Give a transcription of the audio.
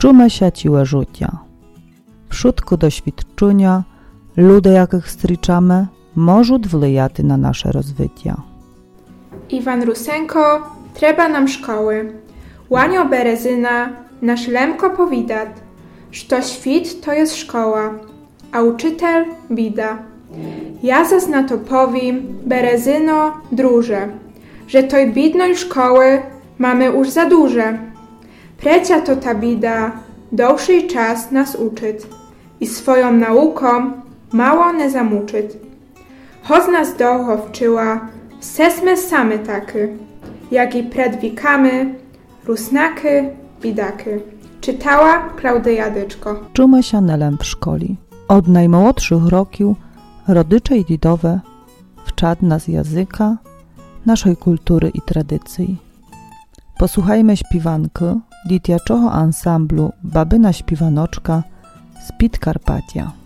Czume się ciłe żutia. Wszutku doświadczenia, ludy jakich striczamy, możуть wpływać na nasze rozwycia. Iwan Rusenko, trzeba nam szkoły. Łanio Berezyna, nasz Lemko powidat, że świt to jest szkoła, a uczytel bida. Ja zas na to powiem, Berezyno, druże, że toj bidnej szkoły mamy już za duże. Precia to ta bida, dłuższy czas nas uczyć i swoją nauką mało nie zamuczyć. Choć nas dołho wczyła, sesme same taky, jak i predwikamy, rusnaky, bidaky. Czytała Klaudyja Dyczko. Czumy się nelem w szkoli. Od najmłodszych roków rodycze i didowe wczad nas języka, naszej kultury i tradycji. Posłuchajmy śpiewanki dziecięcego ansamblu Babyna Śpiewanoczka z Podkarpacia.